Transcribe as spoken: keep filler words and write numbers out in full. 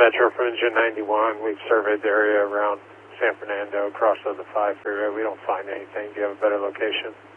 Metro from Engine ninety-one. We've surveyed the area around San Fernando, across the five freeway. We don't find anything. Do you have a better location?